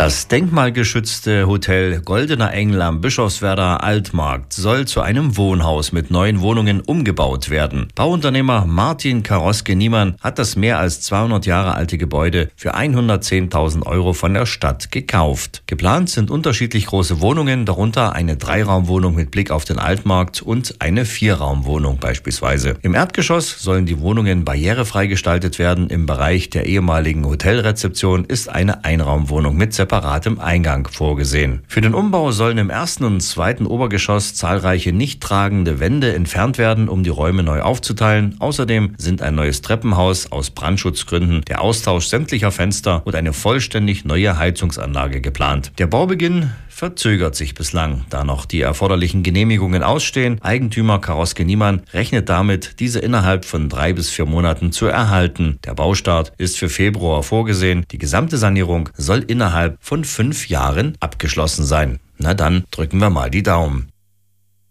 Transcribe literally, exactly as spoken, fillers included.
Das denkmalgeschützte Hotel Goldener Engel am Bischofswerder Altmarkt soll zu einem Wohnhaus mit neuen Wohnungen umgebaut werden. Bauunternehmer Martin Karoske-Niemann hat das mehr als zweihundert Jahre alte Gebäude für hundertzehntausend Euro von der Stadt gekauft. Geplant sind unterschiedlich große Wohnungen, darunter eine Dreiraumwohnung mit Blick auf den Altmarkt und eine Vierraumwohnung beispielsweise. Im Erdgeschoss sollen die Wohnungen barrierefrei gestaltet werden. Im Bereich der ehemaligen Hotelrezeption ist eine Einraumwohnung mit separatem Eingang vorgesehen. Für den Umbau sollen im ersten und zweiten Obergeschoss zahlreiche nicht tragende Wände entfernt werden, um die Räume neu aufzuteilen. Außerdem sind ein neues Treppenhaus aus Brandschutzgründen, der Austausch sämtlicher Fenster und eine vollständig neue Heizungsanlage geplant. Der Baubeginn verzögert sich bislang, da noch die erforderlichen Genehmigungen ausstehen. Eigentümer Karoske-Niemann rechnet damit, diese innerhalb von drei bis vier Monaten zu erhalten. Der Baustart ist für Februar vorgesehen. Die gesamte Sanierung soll innerhalb von fünf Jahren abgeschlossen sein. Na dann drücken wir mal die Daumen.